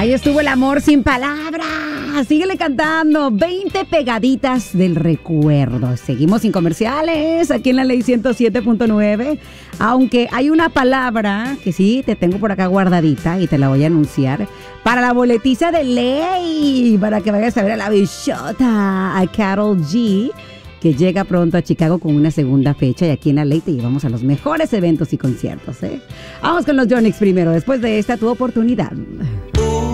Ahí estuvo el amor sin palabras. Síguele cantando. 20 pegaditas del recuerdo. Seguimos sin comerciales aquí en la Ley 107.9. Aunque hay una palabra que sí te tengo por acá guardadita y te la voy a anunciar. Para la boletiza de Ley. Para que vayas a ver a la bichota, a Karol G, que llega pronto a Chicago con una segunda fecha. Y aquí en la Ley te llevamos a los mejores eventos y conciertos, ¿eh? Vamos con los Yonix primero. Después de esta, tu oportunidad.